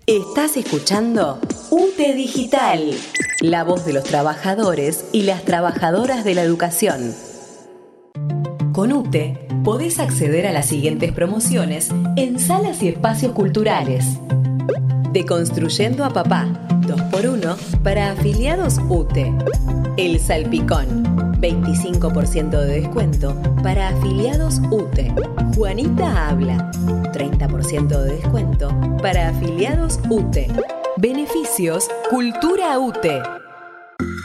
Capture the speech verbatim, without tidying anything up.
Estás escuchando UTE Digital, la voz de los trabajadores y las trabajadoras de la educación. Con UTE podés acceder a las siguientes promociones en salas y espacios culturales. Deconstruyendo a Papá, dos por uno para afiliados UTE. El Salpicón, veinticinco por ciento de descuento para afiliados UTE. Juanita Habla, treinta por ciento de descuento para afiliados UTE. Beneficios Cultura UTE.